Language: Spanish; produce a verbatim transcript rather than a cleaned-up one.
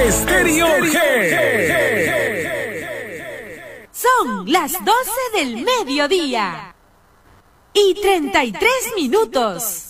Estéreo G. Son las doce del mediodía y treinta y tres minutos.